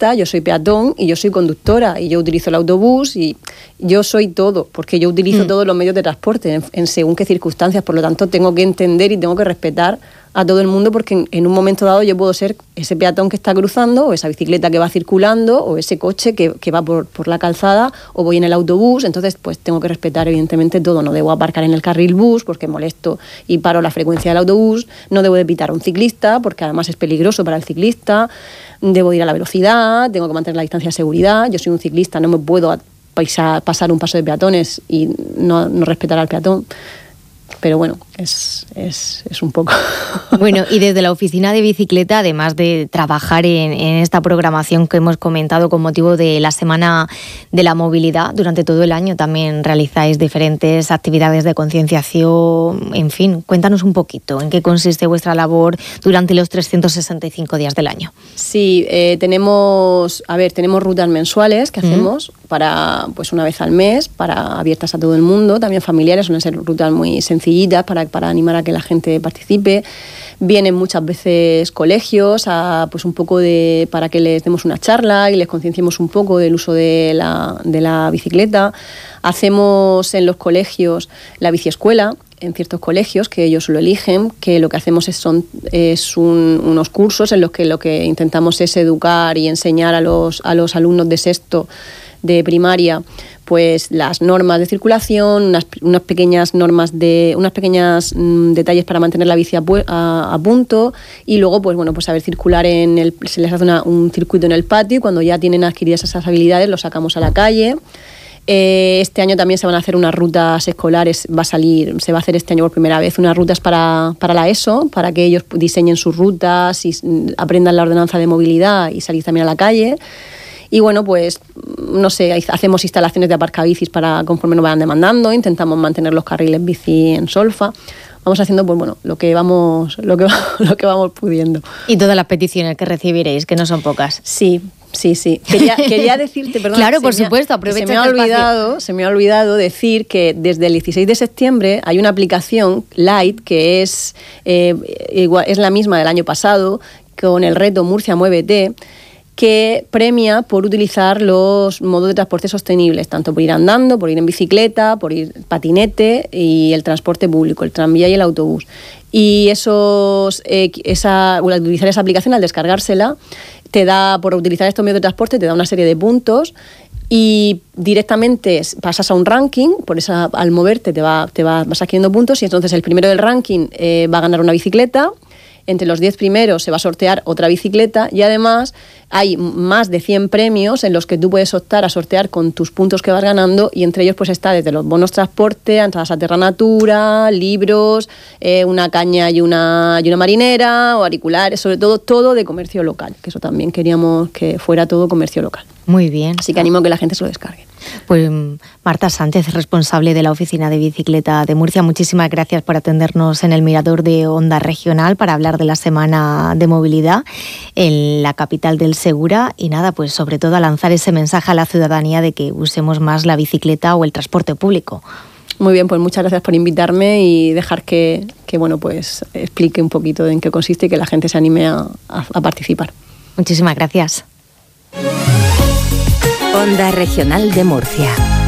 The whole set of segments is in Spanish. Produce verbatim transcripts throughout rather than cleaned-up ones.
ciclista, yo soy peatón y yo soy conductora y yo utilizo el autobús y yo soy todo, porque yo utilizo mm. todos los medios de transporte en, en según qué circunstancias, por lo tanto tengo que entender y tengo que respetar a todo el mundo, porque en, en un momento dado yo puedo ser ese peatón que está cruzando, o esa bicicleta que va circulando, o ese coche que, que va por, por la calzada, o voy en el autobús. Entonces pues tengo que respetar evidentemente todo. No debo aparcar en el carril bus porque molesto y paro la frecuencia del autobús, no debo de pitar a un ciclista porque además es peligroso para el ciclista, debo ir a la velocidad, tengo que mantener la distancia de seguridad. Yo soy un ciclista, no me puedo pasar, pasar un paso de peatones y no, no respetar al peatón. Pero bueno, es, es, es un poco... Bueno, y desde la oficina de bicicleta, además de trabajar en, en esta programación que hemos comentado con motivo de la Semana de la Movilidad, durante todo el año también realizáis diferentes actividades de concienciación. En fin, cuéntanos un poquito en qué consiste vuestra labor durante los trescientos sesenta y cinco días del año. Sí, eh, tenemos, a ver, tenemos rutas mensuales que hacemos mm. para, pues una vez al mes, para abiertas a todo el mundo, también familiares, suelen ser rutas muy sencillitas para, para animar a que la gente participe. Vienen muchas veces colegios a, pues un poco de, para que les demos una charla y les concienciemos un poco del uso de la, de la bicicleta. Hacemos en los colegios la biciescuela, en ciertos colegios que ellos lo eligen, que lo que hacemos es, son, es un, unos cursos en los que lo que intentamos es educar y enseñar a los, a los alumnos de sexto de primaria pues las normas de circulación, unas, unas pequeñas normas de unas pequeñas mmm, detalles para mantener la bici a, a, a punto, y luego pues bueno, pues saber circular en el, se les hace una, un circuito en el patio y cuando ya tienen adquiridas esas habilidades los sacamos a la calle. Eh, este año también se van a hacer unas rutas escolares, va a salir, se va a hacer este año por primera vez unas rutas para, para la ESO, para que ellos diseñen sus rutas y aprendan la ordenanza de movilidad y salir también a la calle. Y bueno, pues, no sé, hacemos instalaciones de aparcabicis para conforme nos vayan demandando, intentamos mantener los carriles bici en solfa. Vamos haciendo, pues bueno, lo que vamos, lo que, lo que vamos pudiendo. Y todas las peticiones que recibiréis, que no son pocas. Sí, sí, sí. Quería, quería decirte, perdón. Claro, por supuesto, aprovecha se me ha olvidado, se me ha olvidado decir que desde el dieciséis de septiembre hay una aplicación Light que es, eh, igual, es la misma del año pasado, con el reto Murcia Muévete, que premia por utilizar los modos de transporte sostenibles, tanto por ir andando, por ir en bicicleta, por ir patinete y el transporte público, el tranvía y el autobús. Y esos, eh, esa, al utilizar esa aplicación, al descargársela, te da, por utilizar estos medios de transporte, te da una serie de puntos y directamente pasas a un ranking, por esa, al moverte te, va, te va, vas adquiriendo puntos y entonces el primero del ranking eh, va a ganar una bicicleta. Entre los diez primeros se va a sortear otra bicicleta y además hay más de cien premios en los que tú puedes optar a sortear con tus puntos que vas ganando, y entre ellos pues está desde los bonos transporte, entradas a Terra Natura, libros, eh, una caña y una, y una marinera, o auriculares, sobre todo todo de comercio local, que eso también queríamos que fuera todo comercio local. Muy bien. Así que animo a que la gente se lo descargue. Pues Marta Sánchez, responsable de la Oficina de Bicicleta de Murcia, muchísimas gracias por atendernos en el Mirador de Onda Regional para hablar de la Semana de Movilidad en la capital del Segura, y nada, pues sobre todo a lanzar ese mensaje a la ciudadanía de que usemos más la bicicleta o el transporte público. Muy bien, pues muchas gracias por invitarme y dejar que, que bueno, pues explique un poquito en qué consiste y que la gente se anime a, a, a participar. Muchísimas gracias. Onda Regional de Murcia.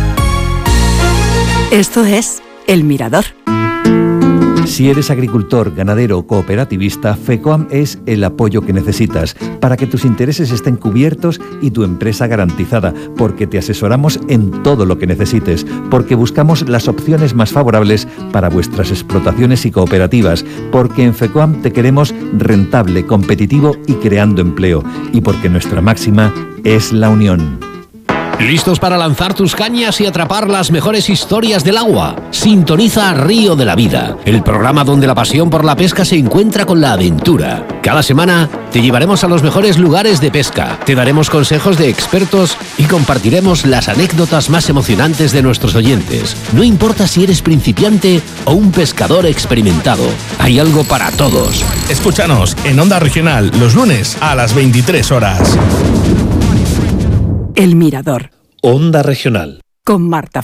Esto es El Mirador. Si eres agricultor, ganadero o cooperativista, FECOAM es el apoyo que necesitas para que tus intereses estén cubiertos y tu empresa garantizada, porque te asesoramos en todo lo que necesites, porque buscamos las opciones más favorables para vuestras explotaciones y cooperativas, porque en FECOAM te queremos rentable, competitivo y creando empleo, y porque nuestra máxima es la unión. ¿Listos para lanzar tus cañas y atrapar las mejores historias del agua? Sintoniza Río de la Vida, el programa donde la pasión por la pesca se encuentra con la aventura. Cada semana te llevaremos a los mejores lugares de pesca, te daremos consejos de expertos y compartiremos las anécdotas más emocionantes de nuestros oyentes. No importa si eres principiante o un pescador experimentado, hay algo para todos. Escúchanos en Onda Regional los lunes a las veintitrés horas. El Mirador. Onda Regional. Con Marta